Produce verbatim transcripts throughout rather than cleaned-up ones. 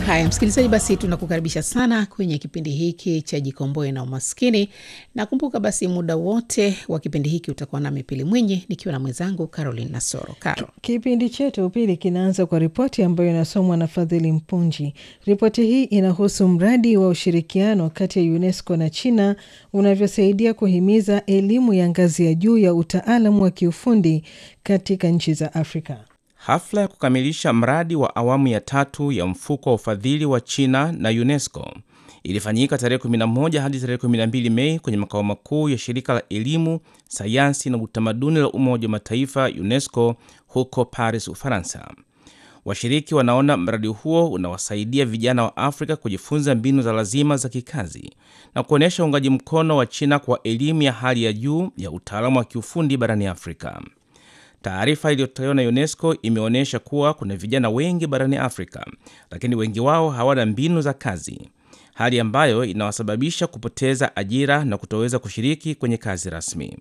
Haya msikilizaji, basi tunakukaribisha sana kwenye kipindi hiki cha Jikomboe na Umaskini. Na kumbuka basi muda wote wa kipindi hiki utakuwa nami Pili Mwinyi nikiwa na mwenzangu Caroline Nasoro. Caro. Kipindi chetu Pili kinaanza kwa ripoti ambayo inasomwa na Fadhili Mpunji. Ripoti hii inahusu mradi wa ushirikiano kati ya UNESCO na China unavyosaidia kuhimiza elimu ya ngazi ya juu ya utaalamu wa kiufundi katika nchi za Afrika. Hafla ya kukamilisha mradi wa awamu ya tatu ya mfuko wa ufadhili wa China na UNESCO ilifanyika tarehe kumi na moja hadi tarehe kumi na mbili Mei kwenye makao makuu ya shirika la elimu, sayansi na utamaduni la Umoja wa Mataifa UNESCO huko Paris, Ufaransa. Washiriki wanaona mradi huo unawasaidia vijana wa Afrika kujifunza mbinu za lazima za kikazi na kuonyesha uungaji mkono wa China kwa elimu ya hali ya juu ya utaalamu wa kiufundi barani Afrika. Taarifa iliyotolewa na UNESCO imeonyesha kuwa kuna vijana wengi barani Afrika, lakini wengi wao hawana mbinu za kazi, hali ambayo inawasababisha kupoteza ajira na kutoweza kushiriki kwenye kazi rasmi.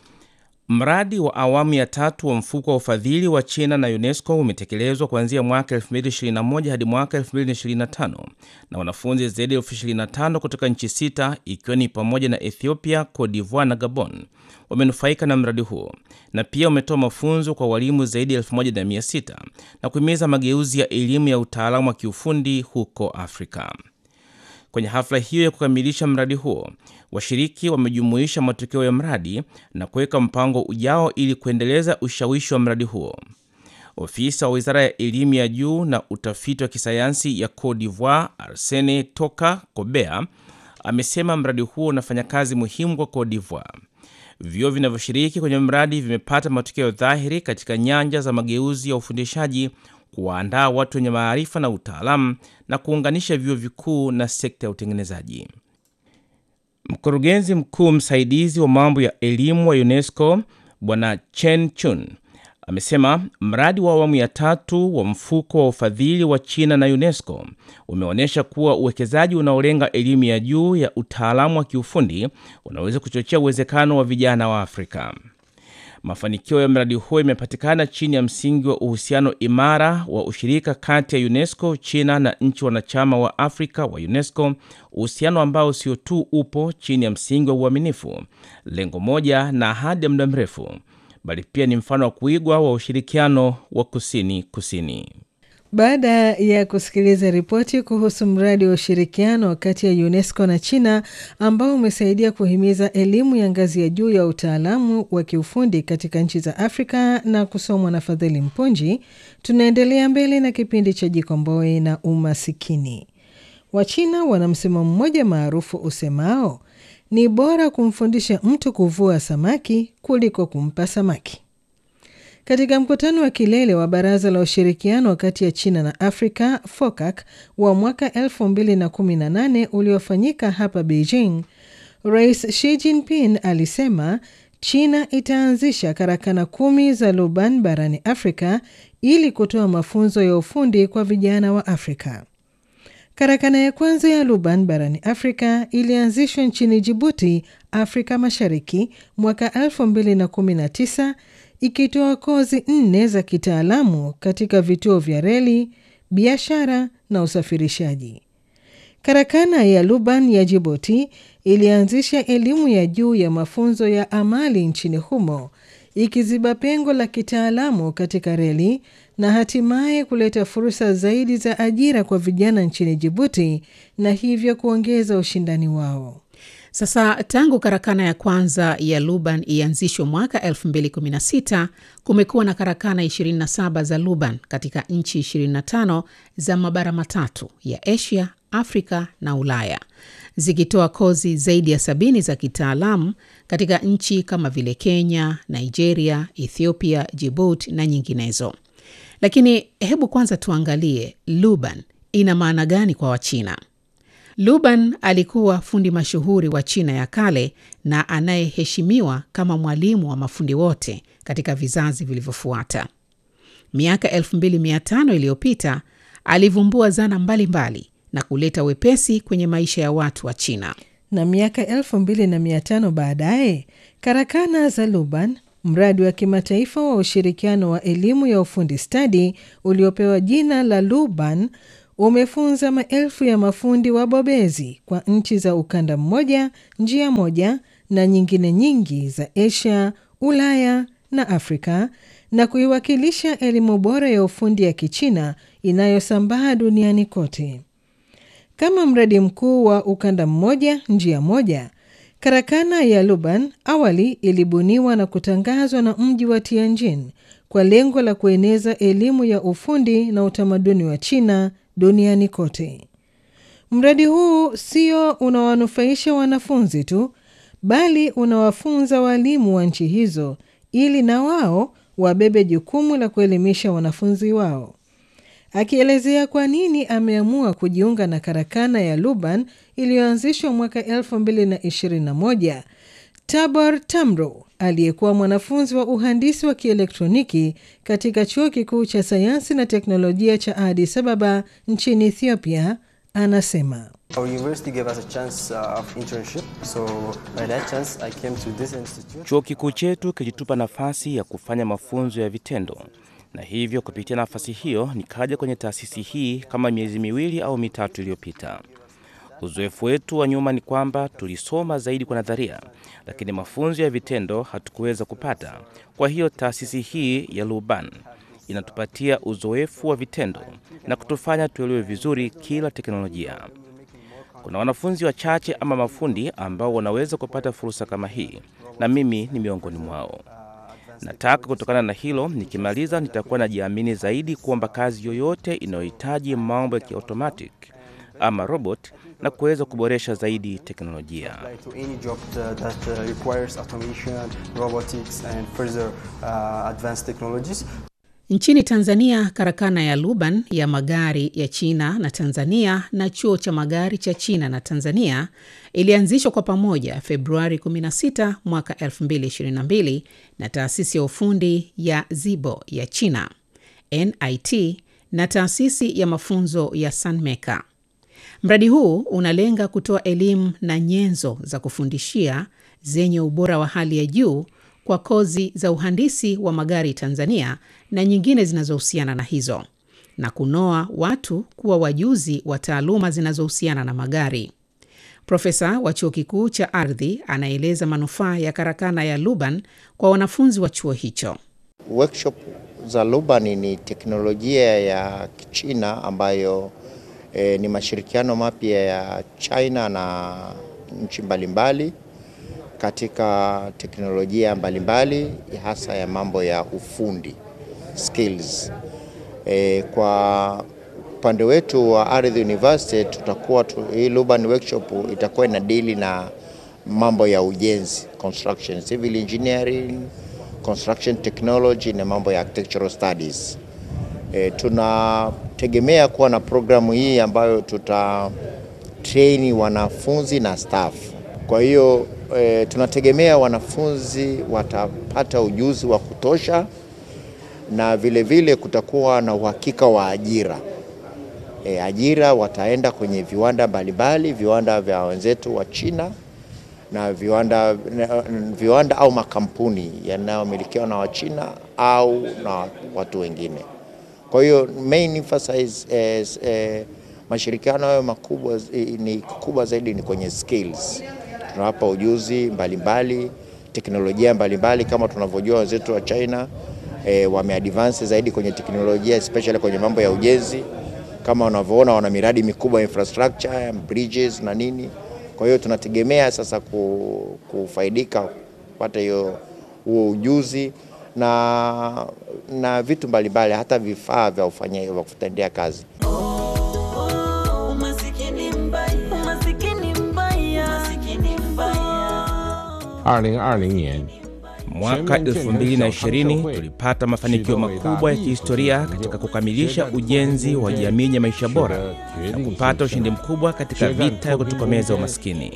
Mradi wa awamu ya tatu wa mfuko wa ufadhili wa China na UNESCO umetekelezwa kuanzia mwaka elfu mbili ishirini na moja hadi mwaka elfu mbili ishirini na tano na wanafunzi zaidi ya elfu ishirini na tano kutoka nchi sita ikiwa ni pamoja na Ethiopia, Cote d'Ivoire na Gabon wamenufaika na mradi huo, na pia umetoa mafunzo kwa walimu zaidi ya elfu moja na mia sita na kuhimiza mageuzi ya elimu ya utaalamu wa kiufundi huko Afrika. Kwenye hafla hiyo ya kukamilisha mradi huo, washiriki wamejumuisha matokeo ya mradi na kuweka mpango ujao ili kuendeleza ushawishi wa mradi huo. Ofisa wa Wizara ya Elimu ya Juu na Utafiti wa Kisayansi ya Cote d'Ivoire, Arsene Toka Kobea, amesema mradi huo unafanya kazi muhimu kwa Cote d'Ivoire. Vyuo vinavyoshiriki kwenye mradi vimepata matokeo dhahiri katika nyanja za mageuzi ya ufundishaji, kuandaa watu wenye maarifa na utaalamu na kuunganisha vyuo vikuu na sekta ya utengenezaji. Mkurugenzi mkuu msaidizi wa mambo ya elimu wa UNESCO, Bwana Chen Chun, amesema mradi wa awamu ya tatu wa mfuko wa ufadhili wa China na UNESCO umeonyesha kuwa uwekezaji unaolenga elimu ya juu ya utaalamu wa kiufundi unaweza kuchochea uwezekano wa vijana wa Afrika. Mafanikio ya mradi huo yamepatikana chini ya msingi wa uhusiano imara wa ushirika kati ya UNESCO, China na nchi wanachama wa Afrika wa UNESCO, uhusiano ambao sio tu upo chini ya msingi wa uaminifu, lengo moja na ahadi ya muda mrefu, bali pia ni mfano wa kuigwa wa ushirikiano wa kusini kusini. Baada ya kusikiliza ripoti kuhusu mradi wa ushirikiano kati ya UNESCO na China ambao umesaidia kuhimiza elimu ya ngazi ya juu ya utaalamu wa kiufundi katika nchi za Afrika na kusomwa na Fadhili Mpunji, tunaendelea mbele na kipindi cha Jikomboe na Umasikini. Wachina wana msemo mmoja maarufu usemao, ni bora kumfundisha mtu kuvua samaki kuliko kumpa samaki. Katika mkutano wa kilele wa Baraza la Ushirikiano kati ya China na Afrika, FOCAC, wa mwaka elfu mbili na kumi na nane uliofanyika hapa Beijing, Rais Xi Jinping alisema China itaanzisha karakana kumi za Luban barani Afrika ili kutoa mafunzo ya ufundi kwa vijana wa Afrika. Karakana ya kwanza ya Luban barani Afrika ilianzishwa nchini Djibouti, Afrika Mashariki, mwaka elfu mbili na kumi na tisa, ikitoa kozi nne za kitaalamu katika vituo vya reli, biashara na usafirishaji. Karakana ya Luban ya Djibouti ilianzisha elimu ya juu ya mafunzo ya amali nchini humo, ikiziba pengo la kitaalamu katika reli na hatimaye kuleta fursa zaidi za ajira kwa vijana nchini Djibouti na hivyo kuongeza ushindani wao. Sasa tangu karakana ya kwanza ya Luban ianzishwe mwaka elfu mbili kumi na sita, kumekuwa na karakana ishirini na saba za Luban katika nchi ishirini na tano za mabara matatu ya Asia, Afrika na Ulaya, zikitoa kozi zaidi ya sabini za kitaalamu katika nchi kama vile Kenya, Nigeria, Ethiopia, Djibouti na nyinginezo. Lakini hebu kwanza tuangalie Luban ina maana gani kwa Wachina. Luban alikuwa fundi mashuhuri wa China ya kale na anayeheshimiwa kama mwalimu wa mafundi wote katika vizazi vilivyofuata. Miaka elfu mbili mia tano iliyopita alivumbua zana mbalimbali mbali na kuleta wepesi kwenye maisha ya watu wa China. Na miaka elfu mbili na mia tano baadaye, karakana za Luban, mradi wa kimataifa wa ushirikiano wa elimu ya ufundi stadi uliopewa jina la Luban, umefunza maelfu ya mafundi wabobezi kwa nchi za ukanda mmoja, njia moja na nyingine nyingi za Asia, Ulaya na Afrika, na kuiwakilisha elimu bora ya ufundi ya Kichina inayosambaa duniani kote. Kama mradi mkuu wa ukanda mmoja, njia moja, karakana ya Luban awali ilibuniwa na kutangazwa na mji wa Tianjin kwa lengo la kueneza elimu ya ufundi na utamaduni wa China duniani kote. Mradi huu sio unawanufaisha wanafunzi tu, bali unawafunza walimu wa nchi hizo ili na wao wabebe jukumu la kuelimisha wanafunzi wao. Akielezea kwa nini ameamua kujiunga na karakana ya Luban iliyoanzishwa mwaka elfu mbili na ishirini na moja, Tabor Tamro, aliyekuwa mwanafunzi wa uhandisi wa kielektroniki katika chuo kikuu cha sayansi na teknolojia cha Addis Ababa nchini Ethiopia, anasema, Our university gave us a chance uh, of internship, so by that chance I came to this institute. Chuo kikuu chetu kilitupa nafasi ya kufanya mafunzo ya vitendo, na hivyo kupitia nafasi hiyo nikaja kwenye taasisi hii kama miezi miwili au mitatu iliyopita. Uzoefu wetu wa nyuma ni kwamba tulisoma zaidi kwa nadharia, lakini mafunzo ya vitendo hatukuweza kupata. Kwa hiyo taasisi hii ya Luban inatupatia uzoefu wa vitendo na kutufanya tuelewe vizuri kila teknolojia. Kuna wanafunzi wachache ama mafundi ambao wanaweza kupata fursa kama hii, na mimi ni miongoni mwao. Nataka kutokana na hilo, nikimaliza nitakuwa najiamini zaidi kuomba kazi yoyote inayohitaji mambo ya kiautomatic ama robot na kuweza kuboresha zaidi teknolojia. Nchini Tanzania, karakana ya Luban ya magari ya China na Tanzania na chuo cha magari cha China na Tanzania ilianzishwa kwa pamoja Februari kumi na sita mwaka elfu mbili ishirini na mbili na taasisi ya ufundi ya Zibo ya China, N I T, na taasisi ya mafunzo ya Sanmeka. Mradi huu unalenga kutoa elimu na nyenzo za kufundishia zenye ubora wa hali ya juu kwa kozi za uhandisi wa magari Tanzania na nyingine zinazohusiana na hizo, na kunoa watu kuwa wajuzi wa taaluma zinazohusiana na magari. Profesa wa chuo kikuu cha ardhi anaeleza manufaa ya karakana ya Luban kwa wanafunzi wa chuo hicho. Workshop za Luban ni teknolojia ya Kichina ambayo e, ni mashirikiano mapya ya China na nchi mbalimbali katika teknolojia mbalimbali hasa ya mambo ya ufundi skills. E, kwa upande wetu wa Ardhi University tutakuwa tu, hii Luban workshop itakuwa na deal na mambo ya ujenzi, construction, civil engineering, construction technology na mambo ya architectural studies. E, tunategemea kuwa na programu hii ambayo tuta train wanafunzi na staff. Kwa hiyo e, tunategemea wanafunzi watapata ujuzi wa kutosha na vile vile kutakuwa na uhakika wa ajira. E, ajira wataenda kwenye viwanda mbalimbali, viwanda vya wenzetu wa China na viwanda viwanda au makampuni yanayomilikiwa na Wachina au na watu wengine. Kwa hiyo main emphasis is eh, mashirikiano hayo makubwa ni kubwa zaidi ni kwenye skills. Tunawapa ujuzi mbalimbali, teknolojia mbalimbali kama tunavyojua wenzetu wa China eh, wameadvance zaidi kwenye teknolojia especially kwenye mambo ya ujenzi. Kama unavyoona wana miradi mikubwa infrastructure, bridges na nini. Kwa hiyo tunategemea sasa kufaidika kupata hiyo huo ujuzi na na vitu mbalimbali hata vifaa vya ufanyia vya kutendea kazi. Mwaka elfu mbili na ishirini tulipata mafanikio makubwa ya kihistoria katika kukamilisha ujenzi wa jamii ya maisha bora na kupata ushindi mkubwa katika vita ya kutokomeza umaskini.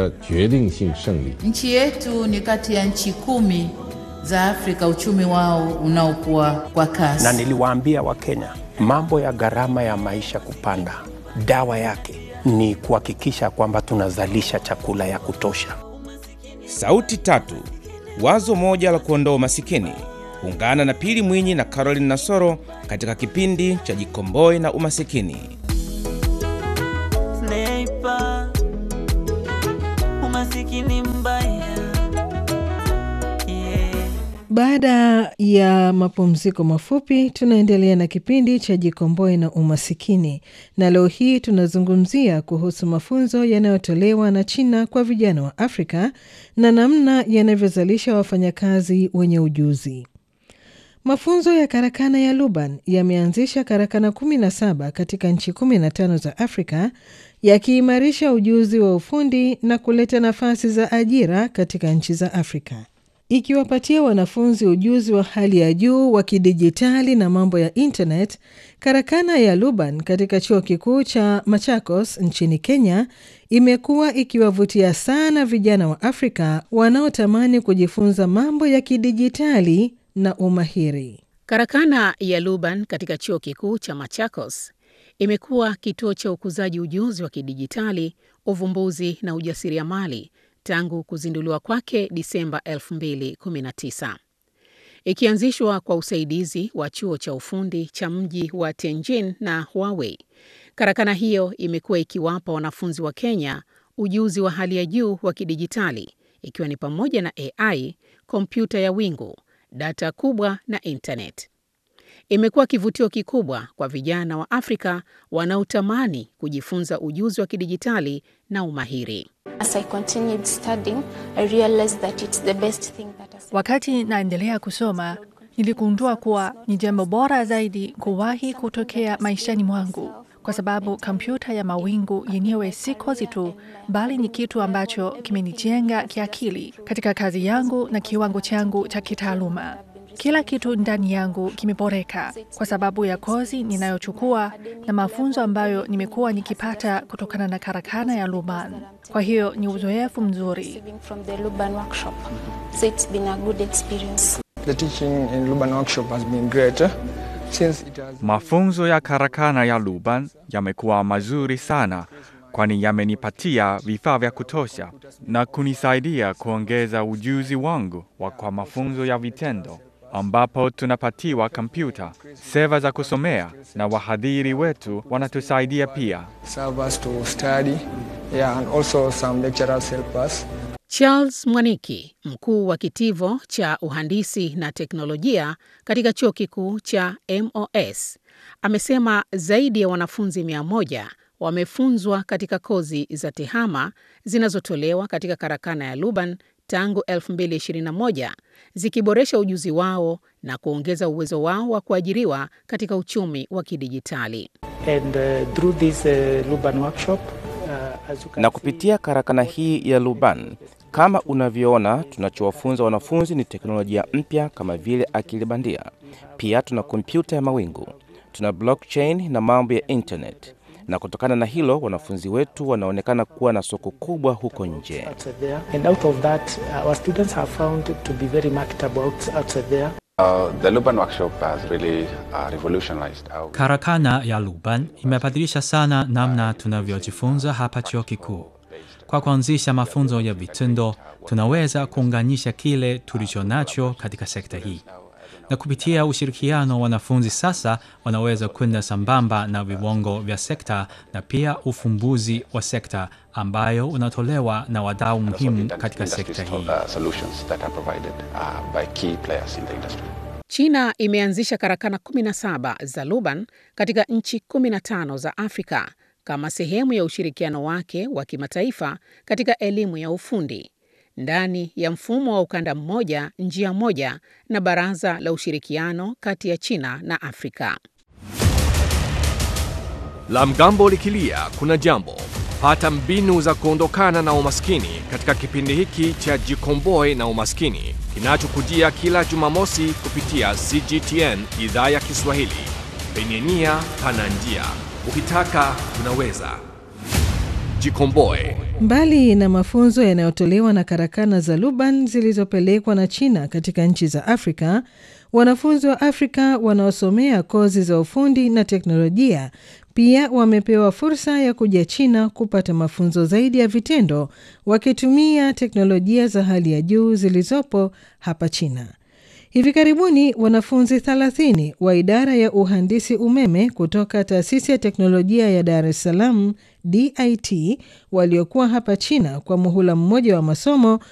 Nchi yetu ni kati ya nchi kumi za Afrika uchumi wao unaokuwa kwa kasi. Na niliwaambia Wakenya, mambo ya gharama ya maisha kupanda, dawa yake ni kuhakikisha kwamba tunazalisha chakula ya kutosha. Sauti tatu, wazo moja la kuondoa umasikini. Ungana na Pili Mwinyi na Caroline Nasoro katika kipindi cha Jikomboe na Umasikini. umasikini mbaya. Yeah. Baada ya mapumziko mafupi, tunaendelea na kipindi cha Jikomboe na Umasikini, na leo hii tunazungumzia kuhusu mafunzo yanayotolewa na China kwa vijana wa Afrika na namna yanavyozalisha wafanyakazi wenye ujuzi. Mafunzo ya karakana ya Luban yameanzisha karakana kumi na saba katika nchi kumi na tano za Afrika, yakiimarisha ujuzi wa ufundi na kuleta nafasi za ajira katika nchi za Afrika. Ikiwapatia wanafunzi ujuzi wa hali ya juu wa kidijitali na mambo ya internet, karakana ya Luban katika chuo kikuu cha Machakos nchini Kenya imekuwa ikiwavutia sana vijana wa Afrika wanaotamani kujifunza mambo ya kidijitali na umahiri. Karakana ya Luban katika chuo kikuu cha Machakos imekuwa kituo cha ukuzaji ujuzi wa kidijitali, uvumbuzi na ujasiriamali tangu kuzinduliwa kwake Disemba elfu mbili kumi na tisa. Ikianzishwa kwa usaidizi wa chuo cha ufundi cha mji wa Tianjin na Huawei, karakana hiyo imekuwa ikiwapa wanafunzi wa Kenya ujuzi wa hali ya juu wa kidijitali, ikiwa ni pamoja na A I, kompyuta ya wingu, data kubwa na internet. Imekuwa kivutio kikubwa kwa vijana wa Afrika wanaotamani kujifunza ujuzi wa kidijitali na umahiri. As I continued studying, I realized that it's the best thing that has... Wakati naendelea kusoma, niligundua kuwa ni jambo bora zaidi kuwahi kutokea maishani mwangu, kwa sababu kompyuta ya mawingu yenyewe si kozi tu, bali ni kitu ambacho kimenijenga kiakili katika kazi yangu na kiwango changu cha kitaaluma. Kila kitu ndani yangu kimeboreka kwa sababu ya kozi ninayochukua na mafunzo ambayo nimekuwa nikipata kutokana na karakana ya Luban. Kwa hiyo ni uzoefu mzuri. So it's been a good experience. The teaching in Luban workshop has been great. Since it has... Mafunzo ya karakana ya Luban yamekuwa mazuri sana, kwani yamenipatia vifaa vya kutosha na kunisaidia kuongeza ujuzi wangu wa kwa mafunzo ya vitendo, ambapo tunapatiwa kompyuta, seva za kusomea na wahadhiri wetu wanatusaidia pia. Serve us to study, yeah, and also some lecturers help us. Charles Mwaniki, mkuu wa kitivo cha uhandisi na teknolojia katika chuo kikuu cha M O S, amesema zaidi ya wanafunzi mia moja wamefunzwa katika kozi za tehama zinazotolewa katika karakana ya Luban tangu elfu mbili ishirini na moja, zikiboresha ujuzi wao na kuongeza uwezo wao wa kuajiriwa katika uchumi wa kidijitali. And uh, through this uh, Luban workshop, uh, as you can na kupitia karakana hii ya Luban, kama unavyoona, tunachowafunza wanafunzi ni teknolojia mpya kama vile akili bandia. Pia tuna kompyuta ya mawingu, tuna blockchain na mambo ya internet. Na kutokana na hilo, wanafunzi wetu wanaonekana kuwa na soko kubwa huko nje. And out of that, our students have found to be very marketable outside there. Uh, the Luban workshop has really uh, revolutionized our... Karakana ya Luban imebadilisha sana namna tunavyojifunza hapa chuo kikuu. Kwa kuanzisha mafunzo ya vitendo, tunaweza kuunganisha kile tulichonacho katika sekta hii. Na kupitia ushirikiano, wanafunzi sasa wanaweza kwenda sambamba na viwango vya sekta na pia ufumbuzi wa sekta ambayo unatolewa na wadau muhimu katika sekta hii. China imeanzisha karakana kumi na saba za Luban katika nchi kumi na tano za Afrika kama sehemu ya ushirikiano wake wa kimataifa katika elimu ya ufundi, ndani ya mfumo wa ukanda mmoja njia moja na baraza la ushirikiano kati ya China na Afrika. La mgambo likilia kuna jambo. Pata mbinu za kuondokana na umaskini katika kipindi hiki cha Jikomboe na Umaskini, kinachokujia kila Jumamosi kupitia C G T N idhaa ya Kiswahili. Penye nia pana njia. Ukitaka unaweza. Jikomboe. Mbali na mafunzo yanayotolewa na karakana za Luban zilizopelekwa na China katika nchi za Afrika, wanafunzi wa Afrika wanaosomea kozi za ufundi na teknolojia pia wamepewa fursa ya kuja China kupata mafunzo zaidi ya vitendo wakitumia teknolojia za hali ya juu zilizopo hapa China. Hivi karibuni wanafunzi thelathini wa idara ya uhandisi umeme kutoka Taasisi ya Teknolojia ya Dar es Salaam D I T waliokuwa hapa China kwa muhula mmoja wa masomo